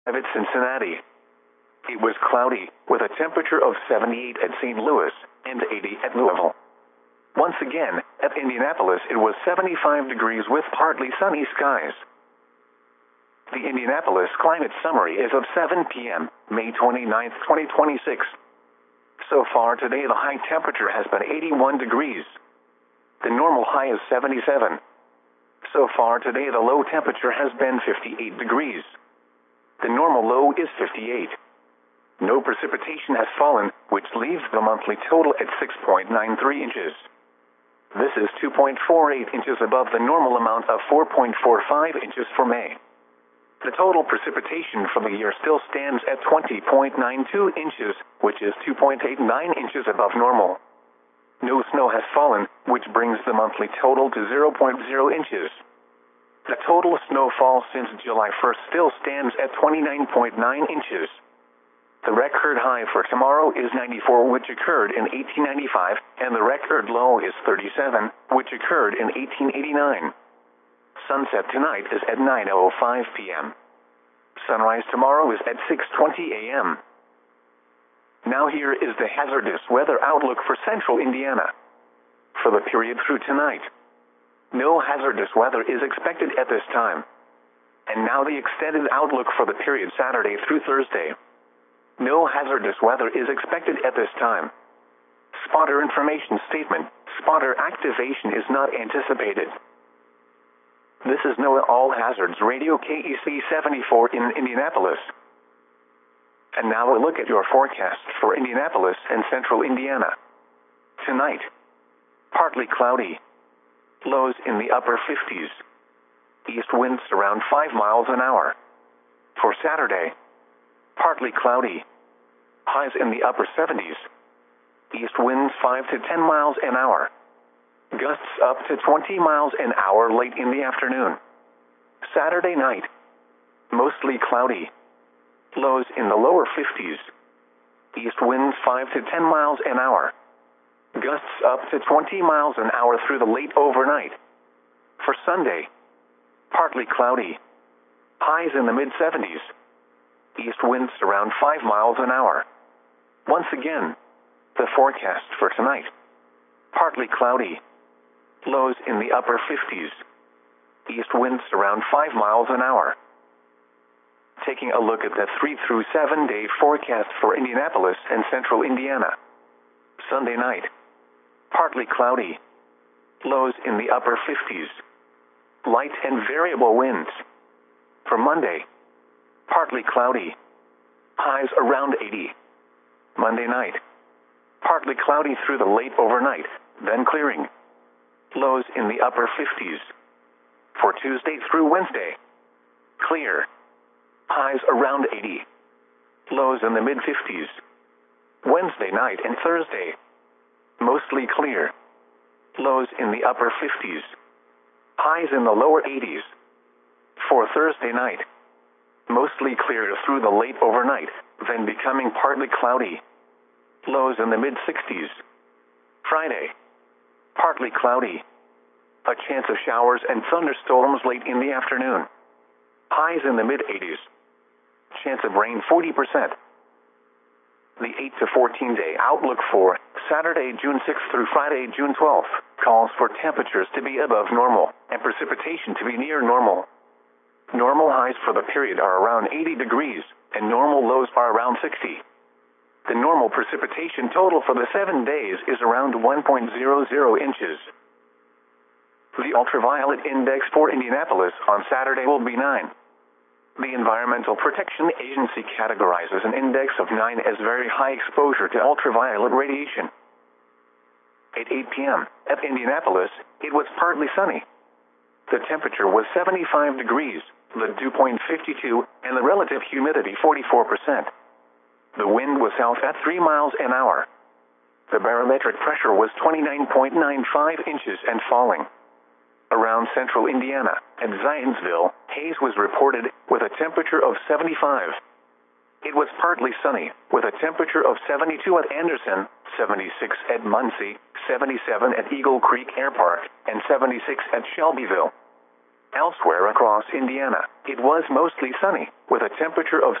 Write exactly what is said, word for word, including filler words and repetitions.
At Cincinnati, it was cloudy, with a temperature of seventy-eight at Saint Louis and eighty at Louisville. Once again, at Indianapolis it was seventy-five degrees with partly sunny skies. The Indianapolis Climate Summary is of seven p m, May twenty-ninth, twenty twenty-six. So far today the high temperature has been eighty-one degrees. The normal high is seventy-seven. So far today the low temperature has been fifty-eight degrees. The normal low is fifty-eight. No precipitation has fallen, which leaves the monthly total at six point nine three inches. This is two point four eight inches above the normal amount of four point four five inches for May. The total precipitation for the year still stands at twenty point nine two inches, which is two point eight nine inches above normal. No snow has fallen, which brings the monthly total to zero point zero inches. The total snowfall since July first still stands at twenty-nine point nine inches. The record high for tomorrow is ninety-four, which occurred in eighteen ninety-five, and the record low is thirty-seven, which occurred in eighteen eighty-nine. Sunset tonight is at nine oh five p m Sunrise tomorrow is at six twenty a m Now here is the hazardous weather outlook for central Indiana. For the period through tonight, no hazardous weather is expected at this time. And now the extended outlook for the period Saturday through Thursday. No hazardous weather is expected at this time. Spotter information statement: spotter activation is not anticipated. This is NOAA All Hazards Radio K E C seventy-four in Indianapolis. And now a look at your forecast for Indianapolis and central Indiana. Tonight, partly cloudy. Lows in the upper fifties. East winds around five miles an hour. For Saturday, partly cloudy. Highs in the upper seventies. East winds five to ten miles an hour. Gusts up to twenty miles an hour late in the afternoon. Saturday night, mostly cloudy. Lows in the lower fifties. East winds five to ten miles an hour. Gusts up to twenty miles an hour through the late overnight. For Sunday, partly cloudy. Highs in the mid seventies. East winds around five miles an hour. Once again, the forecast for tonight. Partly cloudy. Lows in the upper fifties. East winds around five miles an hour. Taking a look at the three through seven day forecast for Indianapolis and central Indiana. Sunday night, partly cloudy. Lows in the upper fifties. Light and variable winds. For Monday, partly cloudy. Highs around eighty. Monday night, partly cloudy through the late overnight, then clearing. Lows in the upper fifties. For Tuesday through Wednesday, clear. Highs around eighty. Lows in the mid fifties. Wednesday night and Thursday, mostly clear. Lows in the upper fifties. Highs in the lower eighties. For Thursday night, mostly clear through the late overnight, then becoming partly cloudy. Lows in the mid sixties. Friday, partly cloudy. A chance of showers and thunderstorms late in the afternoon. Highs in the mid eighties. Chance of rain forty percent. The eight to fourteen day outlook for Saturday, June sixth through Friday, June twelfth, calls for temperatures to be above normal and precipitation to be near normal. Normal highs for the period are around eighty degrees, and normal lows are around sixty. The normal precipitation total for the seven days is around one point zero zero inches. The ultraviolet index for Indianapolis on Saturday will be nine. The Environmental Protection Agency categorizes an index of nine as very high exposure to ultraviolet radiation. At eight p m at Indianapolis, it was partly sunny. The temperature was seventy-five degrees, the dew point fifty-two, and the relative humidity forty-four percent. The wind was south at three miles an hour. The barometric pressure was twenty-nine point nine five inches and falling. Around central Indiana, at Zionsville, haze was reported with a temperature of seventy-five. It was partly sunny, with a temperature of seventy-two at Anderson, seventy-six at Muncie, seventy-seven at Eagle Creek Air Park, and seventy-six at Shelbyville. Elsewhere across Indiana, it was mostly sunny, with a temperature of